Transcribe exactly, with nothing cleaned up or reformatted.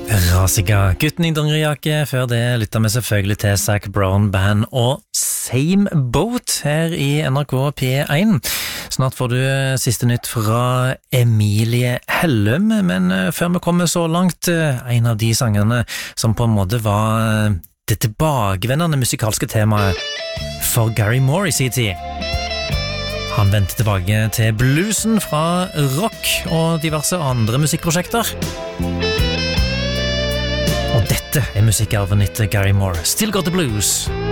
Rasika, gutten i dongerijakke. Før det lytta vi selvfølgelig til Zac Brown Band og Same Boat her i N R K P én. Snart får du siste nytt fra Emilie Hellum, men før vi kommer så langt, en av de sangerne som på en måte var det tilbakevendende musikalske temaet for Gary Moore i sin tid. Han vendte tilbake til bluesen fra rock og diverse andre musikkprosjekter. Og dette er musikkarven etter Gary Moore. Still Got the Blues.